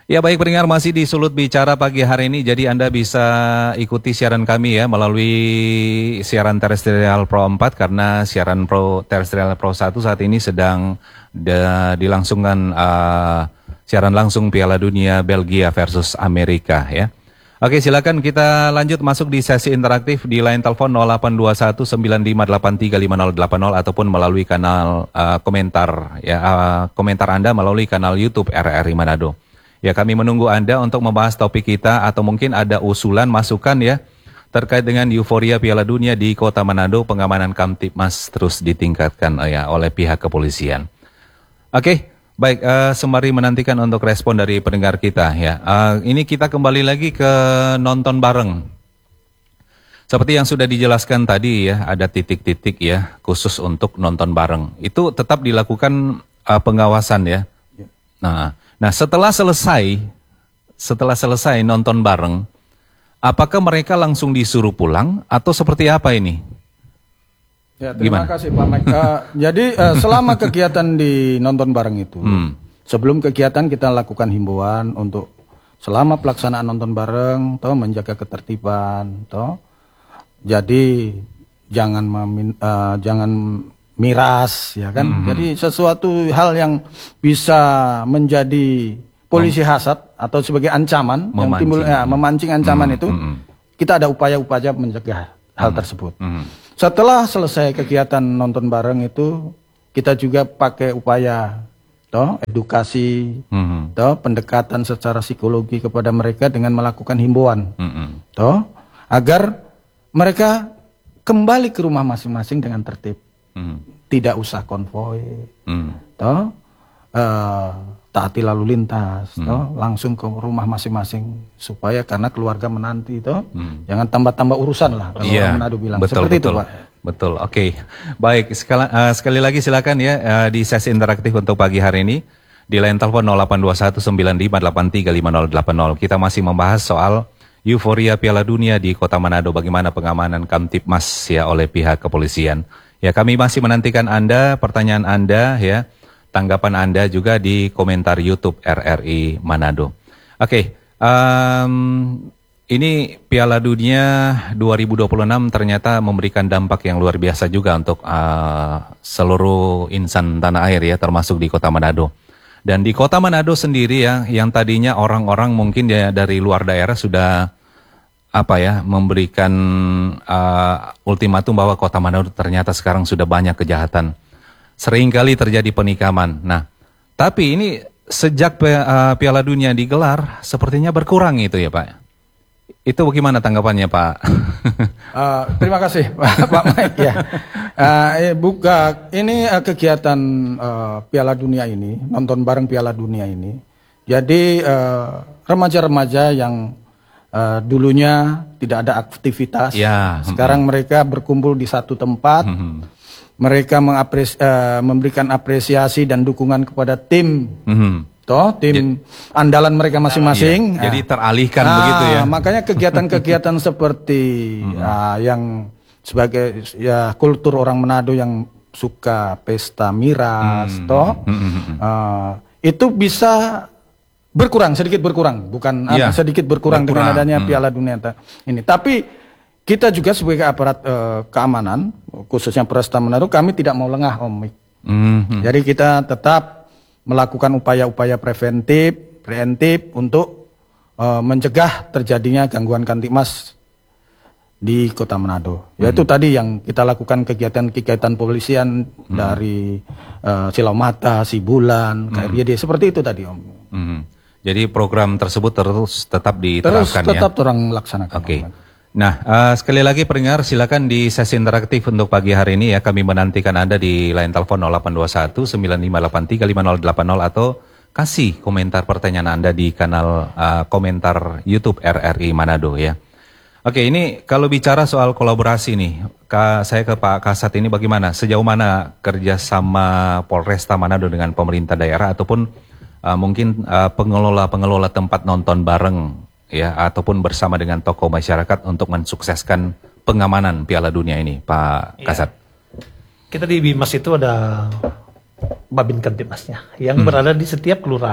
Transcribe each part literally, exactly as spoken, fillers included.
Ya baik pendengar, masih di Sulut Bicara pagi hari ini. Jadi Anda bisa ikuti siaran kami ya melalui siaran terestrial Pro empat, karena siaran Pro terestrial Pro satu saat ini sedang de- dilangsungkan uh, siaran langsung Piala Dunia Belgia versus Amerika ya. Oke, silakan kita lanjut masuk di sesi interaktif di line telepon nol delapan dua satu sembilan lima delapan tiga lima nol delapan nol ataupun melalui kanal uh, komentar ya uh, komentar Anda melalui kanal YouTube R R I Manado. Ya, kami menunggu Anda untuk membahas topik kita atau mungkin ada usulan, masukan ya terkait dengan euforia Piala Dunia di Kota Manado. Pengamanan Kamtibmas terus ditingkatkan ya oleh pihak kepolisian. Oke, baik, uh, sembari menantikan untuk respon dari pendengar kita ya. Uh, ini kita kembali lagi ke nonton bareng. Seperti yang sudah dijelaskan tadi ya, ada titik-titik ya khusus untuk nonton bareng. Itu tetap dilakukan uh, pengawasan ya. Nah, Nah setelah selesai, setelah selesai nonton bareng, apakah mereka langsung disuruh pulang atau seperti apa ini? Ya, terima Gimana? kasih Pak Mike. Uh, jadi uh, selama kegiatan di nonton bareng itu, hmm. sebelum kegiatan kita lakukan himbauan untuk selama pelaksanaan nonton bareng, toh menjaga ketertiban, toh. Jadi jangan memin, uh, jangan miras ya kan, mm-hmm. Jadi sesuatu hal yang bisa menjadi polisi Mem- hasad atau sebagai ancaman memancing. yang timbul ya, memancing ancaman mm-hmm. itu, kita ada upaya-upaya mencegah mm-hmm. hal tersebut. Mm-hmm. Setelah selesai kegiatan nonton bareng itu, kita juga pakai upaya toh edukasi, mm-hmm. toh pendekatan secara psikologi kepada mereka dengan melakukan himbauan, mm-hmm. toh agar mereka kembali ke rumah masing-masing dengan tertib. Hmm. Tidak usah konvoy, hmm. toh uh, taati lalu lintas, hmm. toh langsung ke rumah masing-masing supaya karena keluarga menanti, toh hmm. jangan tambah-tambah urusan lah kalau yeah. orang Manado bilang. Betul, seperti betul. itu Pak. Betul, oke, okay. Baik sekali, uh, sekali lagi silakan ya uh, di sesi interaktif untuk pagi hari ini di line telepon nol delapan dua satu sembilan lima delapan tiga lima nol delapan nol. Kita masih membahas soal euforia Piala Dunia di Kota Manado, bagaimana pengamanan Kamtibmas ya oleh pihak kepolisian. Ya, kami masih menantikan Anda, pertanyaan Anda ya, tanggapan Anda juga di komentar YouTube R R I Manado. Oke, okay, um, ini Piala Dunia dua ribu dua puluh enam ternyata memberikan dampak yang luar biasa juga untuk uh, seluruh insan tanah air ya, termasuk di Kota Manado. Dan di Kota Manado sendiri ya, yang tadinya orang-orang mungkin ya dari luar daerah sudah apa ya, memberikan uh, ultimatum bahwa Kota Manado ternyata sekarang sudah banyak kejahatan. Seringkali terjadi penikaman. Nah, tapi ini sejak uh, Piala Dunia digelar, sepertinya berkurang itu ya Pak. Itu bagaimana tanggapannya Pak? uh, terima kasih Pak Mike ya. Uh, eh, buka ini uh, kegiatan uh, Piala Dunia ini, nonton bareng Piala Dunia ini. Jadi uh, remaja-remaja yang Uh, dulunya tidak ada aktivitas, ya, sekarang hmm. mereka berkumpul di satu tempat, hmm. mereka mengapres, uh, memberikan apresiasi dan dukungan kepada tim, hmm. toh tim jadi, andalan mereka masing-masing. Iya. Jadi teralihkan nah, begitu ya. Makanya kegiatan-kegiatan seperti hmm. uh, yang sebagai ya kultur orang Manado yang suka pesta miras, hmm. toh hmm. uh, itu bisa berkurang, sedikit berkurang, bukan ya, sedikit berkurang, berkurang dengan adanya hmm. Piala Dunia ini. Tapi kita juga sebagai aparat uh, keamanan, khususnya Polresta Manado, kami tidak mau lengah Om Mik. Hmm. Jadi kita tetap melakukan upaya-upaya preventif, preventif untuk uh, mencegah terjadinya gangguan Kamtibmas di Kota Manado. Hmm. Yaitu tadi yang kita lakukan kegiatan-kegiatan polisian hmm. dari uh, Silau Mata, Sibulan, K R Y D, hmm. seperti itu tadi Om. Hmm. Jadi program tersebut terus tetap diterapkan. Terus tetap ya? Orang laksanakan. Oke. Okay. Nah, uh, sekali lagi pendengar, silakan di sesi interaktif untuk pagi hari ini ya. Kami menantikan Anda di line telepon nol delapan dua satu sembilan lima delapan tiga lima nol delapan nol atau kasih komentar pertanyaan Anda di kanal uh, komentar YouTube R R I Manado ya. Oke, ini kalau bicara soal kolaborasi nih, Ka, saya ke Pak Kasat ini bagaimana? Sejauh mana kerjasama Polresta Manado dengan pemerintah daerah ataupun Uh, mungkin uh, pengelola-pengelola tempat nonton bareng ya, ataupun bersama dengan tokoh masyarakat untuk mensukseskan pengamanan Piala Dunia ini, Pak Kasat? Ya. Kita di Bimas itu ada Babin Kamtibmasnya yang hmm. berada di setiap kelurahan.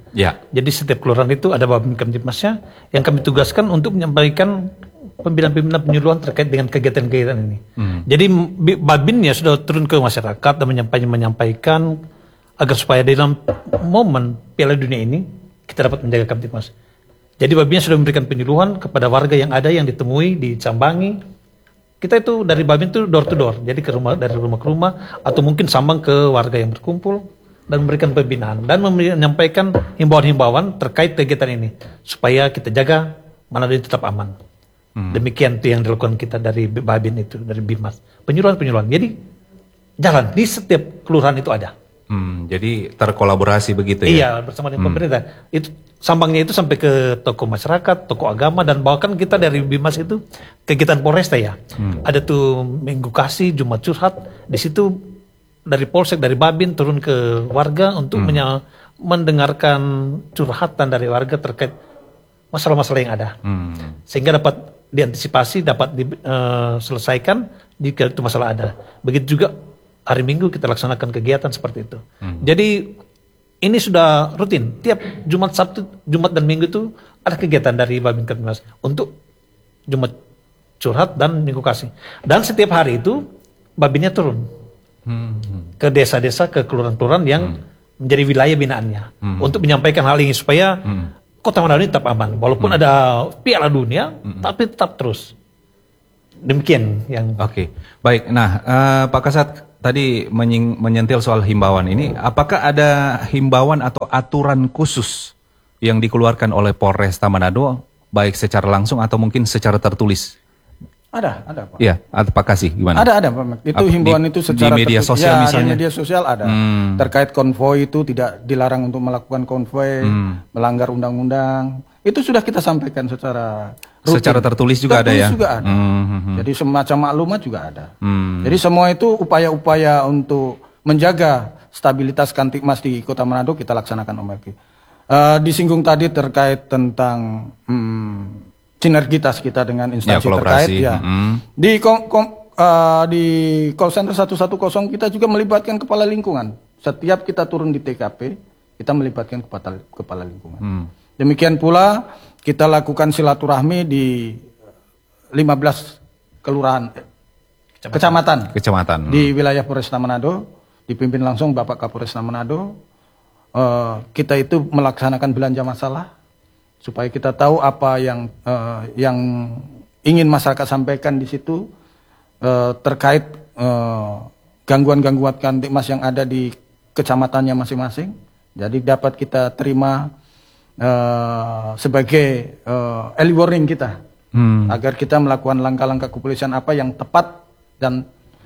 Ya. Jadi setiap kelurahan itu ada Babin Kamtipmasnya yang kami tugaskan untuk menyampaikan pembinaan-pembinaan penyuluhan terkait dengan kegiatan-kegiatan ini. Hmm. Jadi Babinnya sudah turun ke masyarakat dan menyampaikan, menyampaikan agar supaya dalam momen Piala Dunia ini kita dapat menjaga Kamtipmas. Jadi Babinnya sudah memberikan penyuluhan kepada warga yang ada yang ditemui di Cambangi. Kita itu dari Babin itu door to door, jadi ke rumah, dari rumah ke rumah atau mungkin sambang ke warga yang berkumpul dan memberikan pembinaan dan menyampaikan himbauan-himbauan terkait kegiatan ini supaya kita jaga Manado ini tetap aman. Hmm. Demikian itu yang dilakukan kita dari Babin itu, dari Bimas. Penyuluhan-penyuluhan. Jadi jalan di setiap kelurahan itu ada. Hmm, jadi terkolaborasi begitu ya? Iya, bersama dengan hmm. pemerintah. Itu sambangnya itu sampai ke toko masyarakat, toko agama, dan bahkan kita dari Bimas itu kegiatan Polresta ya. Hmm. Ada tuh Minggu Kasih, Jumat Curhat. Di situ dari Polsek, dari Babin turun ke warga untuk hmm. mendengarkan curhatan dari warga terkait masalah-masalah yang ada. Hmm. Sehingga dapat diantisipasi, dapat diselesaikan uh, jika itu masalah ada. Begitu juga hari Minggu kita laksanakan kegiatan seperti itu. Hmm. Jadi ini sudah rutin. Tiap Jumat, Sabtu, Jumat dan Minggu itu ada kegiatan dari Babin Kamtipmas untuk Jumat Curhat dan Minggu Kasih. Dan setiap hari itu Babinnya turun hmm. ke desa-desa, ke kelurahan-kelurahan yang hmm. menjadi wilayah binaannya hmm. untuk menyampaikan hal ini supaya hmm. Kota Manado ini tetap aman. Walaupun hmm. ada Piala Dunia, hmm. tapi tetap terus. Demikian yang. Oke, okay. Baik. Nah, uh, Pak Kasat tadi menying, menyentil soal himbauan ini. Apakah ada himbauan atau aturan khusus yang dikeluarkan oleh Polresta Manado, baik secara langsung atau mungkin secara tertulis? Ada, ada Pak. Iya, Pak Kasih gimana? Ada, ada Pak. Itu Apa, himbauan di, itu secara di media sosial ya, misalnya. Di media sosial ada. Hmm. Terkait konvoi itu tidak dilarang untuk melakukan konvoi, hmm. melanggar undang-undang. Itu sudah kita sampaikan secara rutin. Secara tertulis juga tertulis ada ya. Juga ada. Hmm, hmm, hmm. Jadi semacam maklumat juga ada. Hmm. Jadi semua itu upaya-upaya untuk menjaga stabilitas Kamtipmas di Kota Manado kita laksanakan Om Melki. Uh, disinggung tadi terkait tentang hmm, sinergitas kita dengan instansi ya, terkait ya. Mm-hmm. Di kom, kom, uh, di call center seratus sepuluh kita juga melibatkan kepala lingkungan. Setiap kita turun di T K P, kita melibatkan kepala, kepala lingkungan. Mm. Demikian pula kita lakukan silaturahmi di lima belas kelurahan kecamatan, kecamatan, kecamatan. di wilayah Polresta Manado, dipimpin langsung Bapak Kapolresta Manado. Uh, kita itu melaksanakan belanja masalah supaya kita tahu apa yang uh, yang ingin masyarakat sampaikan di situ uh, terkait uh, gangguan-gangguan Kamtipmas yang ada di kecamatannya masing-masing. Jadi dapat kita terima uh, sebagai uh, early warning kita hmm. agar kita melakukan langkah-langkah kepolisian apa yang tepat dan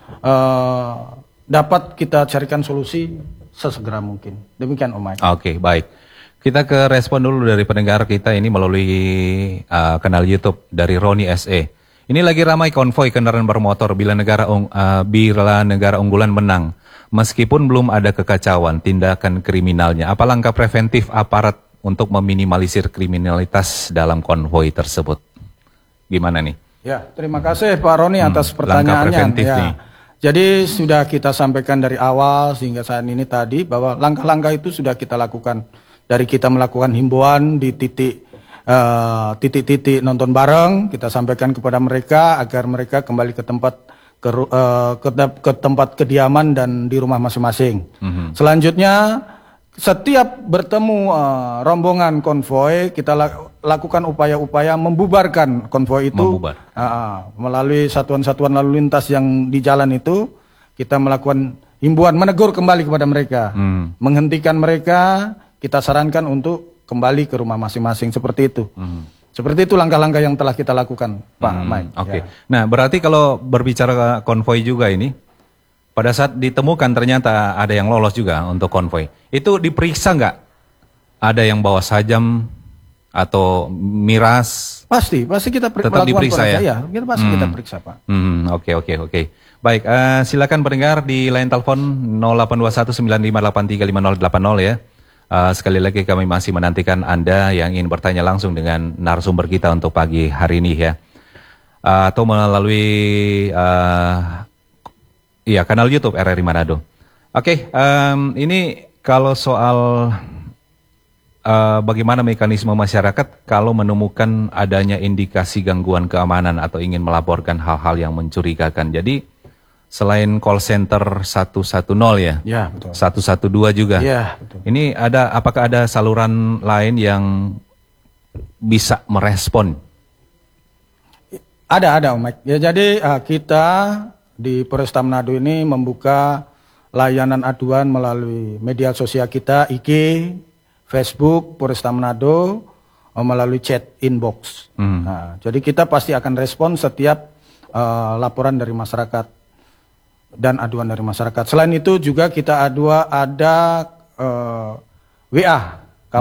uh, dapat kita carikan solusi sesegera mungkin. Demikian Om Mike. Oke, okay, baik. Kita ke respon dulu dari pendengar kita ini melalui uh, kanal YouTube dari Roni S E. Ini lagi ramai konvoi kendaraan bermotor bila negara uh, bila negara unggulan menang. Meskipun belum ada kekacauan tindakan kriminalnya. Apa langkah preventif aparat untuk meminimalisir kriminalitas dalam konvoi tersebut? Gimana nih? Ya, terima kasih Pak Roni atas hmm, pertanyaannya. Langkah preventif ya. nih. Jadi sudah kita sampaikan dari awal sehingga saat ini tadi bahwa langkah-langkah itu sudah kita lakukan. Dari kita melakukan himbauan di titik uh, titik-titik nonton bareng, kita sampaikan kepada mereka agar mereka kembali ke tempat ke, uh, ke, ke tempat kediaman dan di rumah masing-masing. Mm-hmm. Selanjutnya, setiap bertemu uh, rombongan konvoi, kita la- lakukan upaya-upaya membubarkan konvoi itu Membubar. uh, melalui satuan-satuan lalu lintas yang di jalan itu, kita melakukan himbauan menegur kembali kepada mereka, mm. menghentikan mereka. Kita sarankan untuk kembali ke rumah masing-masing seperti itu. Hmm. Seperti itu langkah-langkah yang telah kita lakukan, Pak hmm, Mike. Oke. Okay. Ya. Nah, berarti kalau berbicara konvoi juga ini, pada saat ditemukan ternyata ada yang lolos juga untuk konvoi. Itu diperiksa nggak? Ada yang bawa sajam atau miras? Pasti, pasti kita per- tetap diperiksa ya? ya. Kita pasti hmm. kita periksa, Pak. Hmm, oke, oke, oke. Baik, uh, silakan pendengar di line telepon nol delapan dua satu sembilan lima delapan tiga lima nol delapan nol ya. Uh, sekali lagi kami masih menantikan Anda yang ingin bertanya langsung dengan narasumber kita untuk pagi hari ini ya. Uh, atau melalui uh, iya, kanal YouTube R R I Manado. Oke, okay, um, ini kalau soal uh, bagaimana mekanisme masyarakat kalau menemukan adanya indikasi gangguan keamanan atau ingin melaporkan hal-hal yang mencurigakan. Jadi selain call center seratus sepuluh ya, ya betul. seratus dua belas juga. Ya, betul. Ini ada, apakah ada saluran lain yang bisa merespon? Ada, ada Om Mike. Ya, jadi uh, kita di Polresta Manado ini membuka layanan aduan melalui media sosial kita, I G, Facebook, Polresta Manado, melalui chat inbox. Hmm. Nah, jadi kita pasti akan respon setiap uh, laporan dari masyarakat dan aduan dari masyarakat. Selain itu juga kita adua ada uh, W A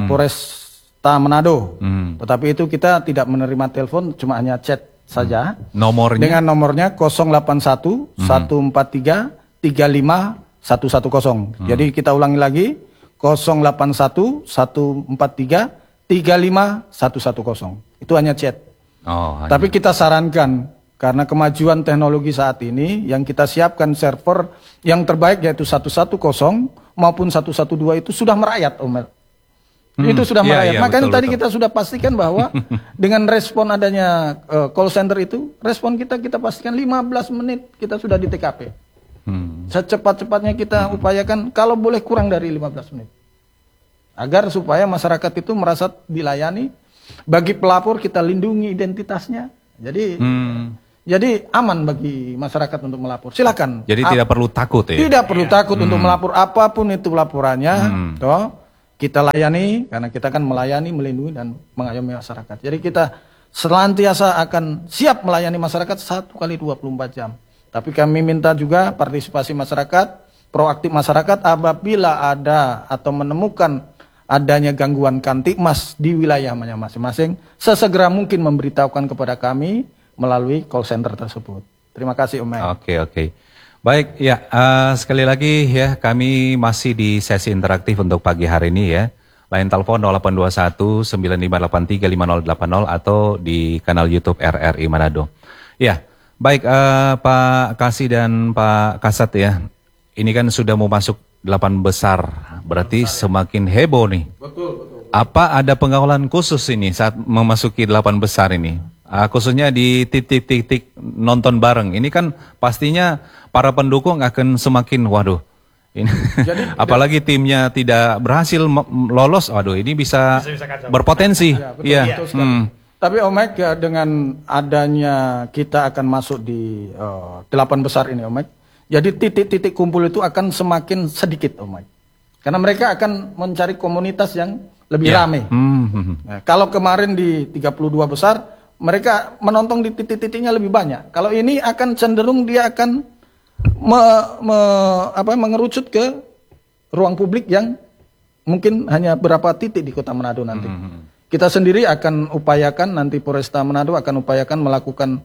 Kapolresta Manado. Hmm. Tetapi itu kita tidak menerima telepon, cuma hanya chat saja. Nomornya? Dengan nomornya nol delapan satu, satu empat tiga, tiga lima satu satu nol. Hmm. Jadi kita ulangi lagi, nol delapan satu, satu empat tiga, tiga lima satu satu nol. Itu hanya chat. Oh, hanya. Tapi kita sarankan, karena kemajuan teknologi saat ini, yang kita siapkan server yang terbaik yaitu seratus sepuluh maupun seratus dua belas itu sudah merayat, Om. Hmm, itu sudah merayat. Iya, iya, Makanya betul, tadi betul. Kita sudah pastikan bahwa dengan respon adanya uh, call center itu, respon kita kita pastikan lima belas menit kita sudah di T K P. Hmm. Secepat-cepatnya kita hmm. upayakan, kalau boleh kurang dari lima belas menit. Agar supaya masyarakat itu merasa dilayani. Bagi pelapor kita lindungi identitasnya. Jadi hmm. jadi aman bagi masyarakat untuk melapor. Silakan. Jadi A tidak perlu takut ya. Tidak perlu ya. takut hmm. untuk melapor apapun itu laporannya. Hmm. Toh. Kita layani, karena kita kan melayani, melindungi, dan mengayomi masyarakat. Jadi kita senantiasa akan siap melayani masyarakat satu kali dua puluh empat jam. Tapi kami minta juga partisipasi masyarakat, proaktif masyarakat apabila ada atau menemukan adanya gangguan Kamtibmas di wilayahnya masing-masing, sesegera mungkin memberitahukan kepada kami melalui call center tersebut. Terima kasih, Om. Oke, oke. Baik, ya uh, sekali lagi ya kami masih di sesi interaktif untuk pagi hari ini ya. Line telepon nol delapan dua satu, sembilan lima delapan tiga, lima nol delapan nol atau di kanal YouTube R R I Manado. Ya, baik uh, Pak Kasih dan Pak Kasat ya. Ini kan sudah mau masuk delapan besar, berarti semakin heboh nih. Betul, betul. Apa ada pengawalan khusus ini saat memasuki delapan besar ini? Uh, khususnya di titik-titik nonton bareng. Ini kan pastinya para pendukung akan semakin, waduh, ini jadi, apalagi dan, timnya tidak berhasil lolos, waduh, ini bisa, bisa, bisa berpotensi. Ya, betul, ya. Betul hmm. Tapi Om Mike, ya, dengan adanya kita akan masuk di uh, delapan besar ini, Om Mike, jadi titik-titik kumpul itu akan semakin sedikit, Om Mike. Karena mereka akan mencari komunitas yang lebih ya. ramai. Hmm. Nah, kalau kemarin di tiga puluh dua besar, mereka menonton di titik-titiknya lebih banyak. Kalau ini akan cenderung dia akan me, me, apa, mengerucut ke ruang publik yang mungkin hanya berapa titik di Kota Manado nanti. Mm-hmm. Kita sendiri akan upayakan, nanti Polresta Manado akan upayakan melakukan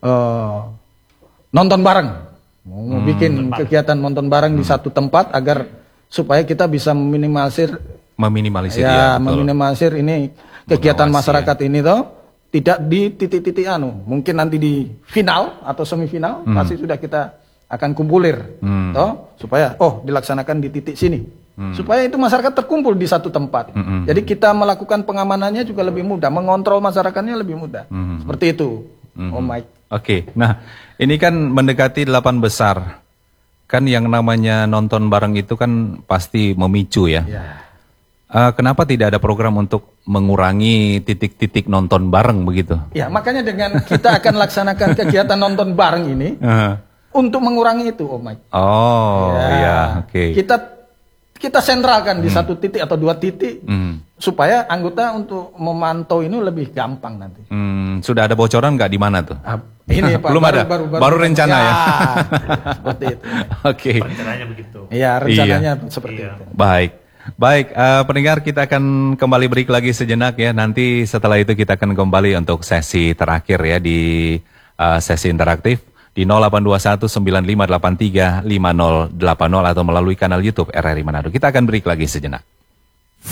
uh, nonton bareng. Mau hmm, bikin benar. kegiatan nonton bareng hmm. di satu tempat agar supaya kita bisa meminimalisir meminimalisir ya, ya meminimalisir ini kegiatan Mengawasi, masyarakat ya. ini toh. Tidak di titik-titik anu, mungkin nanti di final atau semifinal hmm. pasti sudah kita akan kumpulir, hmm. toh, supaya oh dilaksanakan di titik sini, hmm. supaya itu masyarakat terkumpul di satu tempat. Hmm. Jadi kita melakukan pengamanannya juga lebih mudah, mengontrol masyarakatnya lebih mudah, hmm. seperti itu. Hmm. Oh Mike. Oke, okay. Nah ini kan mendekati delapan besar, kan yang namanya nonton bareng itu kan pasti memicu ya. Yeah. Uh, kenapa tidak ada program untuk mengurangi titik-titik nonton bareng begitu? Ya, makanya dengan kita akan laksanakan kegiatan nonton bareng ini uh. untuk mengurangi itu, Om Mike. Oh, ya, ya oke. Okay. Kita kita sentralkan hmm. di satu titik atau dua titik hmm. supaya anggota untuk memantau ini lebih gampang nanti. Hmm, sudah ada bocoran nggak di mana tuh? Ah, ini Pak, belum baru, ada. Baru, baru, baru rencana ya. ya? Seperti itu. Oke. Okay. Rencananya begitu. Iya, rencananya iya. seperti iya. itu. Baik. Baik, uh, pendengar, kita akan kembali break lagi sejenak ya. Nanti setelah itu kita akan kembali untuk sesi terakhir ya di uh, sesi interaktif di nol delapan dua satu, sembilan lima delapan tiga, lima nol delapan nol atau melalui kanal YouTube R R I Manado. Kita akan break lagi sejenak.